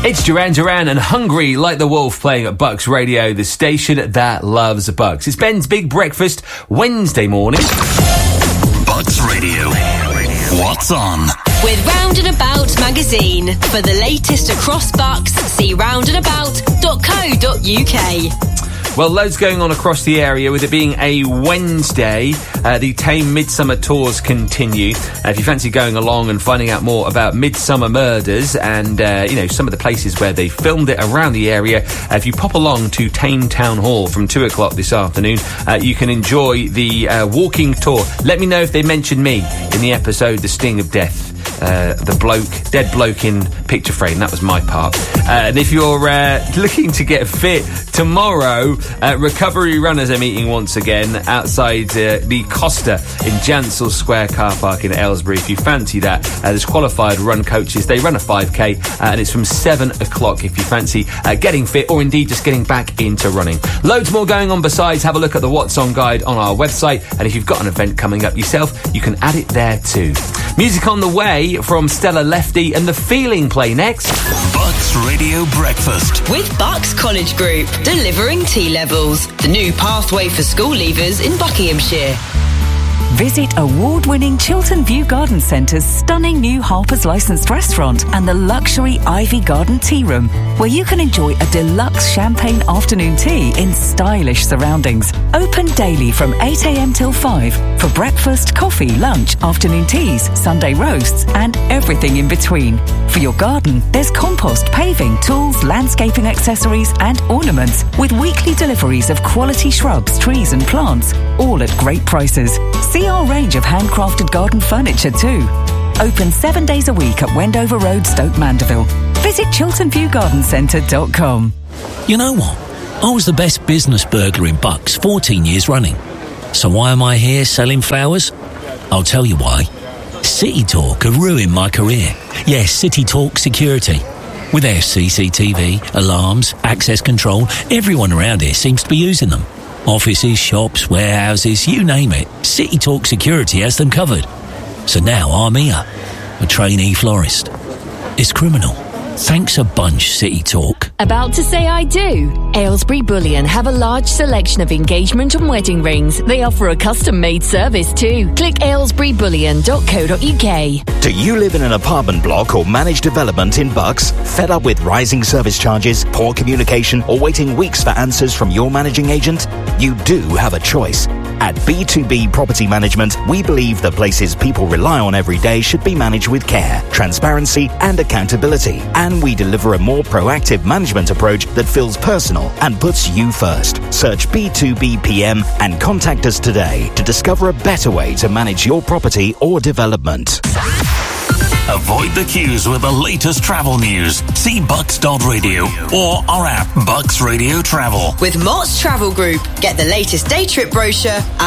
It's Duran Duran and Hungry Like the Wolf playing at Bucks Radio, the station that loves Bucks. It's Ben's Big Breakfast, Wednesday morning. Bucks Radio. What's on? With Round and About magazine. For the latest across Bucks, see roundandabout.co.uk. Well, loads going on across the area, with it being a Wednesday. The Tame Midsummer tours continue. If you fancy going along and finding out more about Midsummer Murders and, some of the places where they filmed it around the area, if you pop along to Tame Town Hall from 2 o'clock this afternoon, you can enjoy the walking tour. Let me know if they mention me in the episode The Sting of Death. The dead bloke in picture frame, that was my part. And if you're looking to get fit, tomorrow recovery runners are meeting once again outside the Costa in Jansel Square car park in Aylesbury. If you fancy that, there's qualified run coaches. They run a 5k and it's from 7 o'clock if you fancy getting fit or indeed just getting back into running. Loads more going on besides. Have a look at the What's On guide on our website, and if you've got an event coming up yourself, you can add it there too. Music on the way from Stella Lefty and The Feeling play next. Bucks Radio Breakfast. With Bucks College Group, delivering T-levels. The new pathway for school leavers in Buckinghamshire. Visit award-winning Chiltern View Garden Centre's stunning new Harper's licensed restaurant and the luxury Ivy Garden Tea Room, where you can enjoy a deluxe champagne afternoon tea in stylish surroundings. Open daily from 8 a.m. till 5 for breakfast, coffee, lunch, afternoon teas, Sunday roasts and everything in between. For your garden, there's compost, paving, tools, landscaping accessories and ornaments, with weekly deliveries of quality shrubs, trees and plants, all at great prices. See our range of handcrafted garden furniture too. Open 7 days a week at Wendover Road, Stoke Mandeville. Visit chilternviewgardencentre.com. You know what? I was the best business burglar in Bucks 14 years running. So why am I here selling flowers? I'll tell you why. City Talk have ruined my career. Yes, City Talk Security. With their CCTV, alarms, access control, everyone around here seems to be using them. Offices, shops, warehouses, you name it. City Talk Security has them covered. So now I'm here, a trainee florist. It's criminal. Thanks a bunch, City Talk. About to say I do? Aylesbury Bullion have a large selection of engagement and wedding rings. They offer a custom-made service too. Click aylesburybullion.co.uk. Do you live in an apartment block or managed development in Bucks? Fed up with rising service charges, poor communication, or waiting weeks for answers from your managing agent? You do have a choice. At B2B Property Management, we believe the places people rely on every day should be managed with care, transparency and accountability. And we deliver a more proactive management approach that feels personal and puts you first. Search B2BPM and contact us today to discover a better way to manage your property or development. Avoid the queues with the latest travel news. See bucks.radio or our app, Bucks Radio Travel. With Mott's Travel Group, get the latest day trip brochure